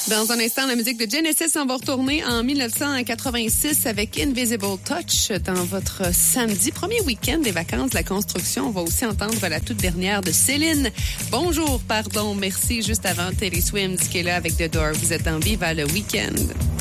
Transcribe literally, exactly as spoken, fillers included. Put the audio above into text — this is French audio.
Dans un instant, la musique de Genesis, on va retourner en dix-neuf cent quatre-vingt-six avec Invisible Touch dans votre samedi, premier week-end des vacances de la construction. On va aussi entendre la toute dernière de Céline. Bonjour, pardon, merci, juste avant Taylor Swift qui est là avec The Door. Vous êtes en Viva le week-end.